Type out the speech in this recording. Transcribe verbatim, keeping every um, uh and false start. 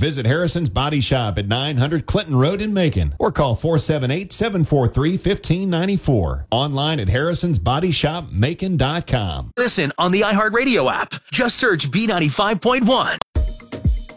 Visit Harrison's Body Shop at nine hundred Clinton Road in Macon or call four seven eight, seven four three, one five nine four. Online at harrisons body shop macon dot com. Listen on the iHeartRadio app. Just search B ninety-five point one.